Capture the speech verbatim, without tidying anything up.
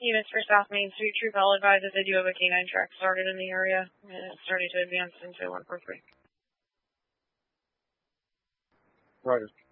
Units for South Main Street, Troop L advises they do have a canine track started in the area, and it's starting to advance into one four three. Roger.